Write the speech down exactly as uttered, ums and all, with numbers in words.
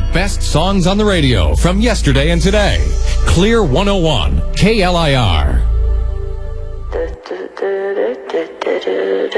best songs on the radio from yesterday and today. Clear one oh one, K L I R.